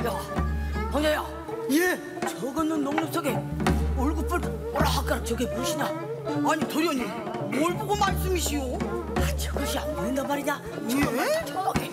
야, 황자야. 예. 저거는 녹록하게 얼굴 오락가락 저게 무엇이나? 아니 도련님 뭘 보고 말씀이시오? 아 저것이 안 보인단 말이냐? 예? 저기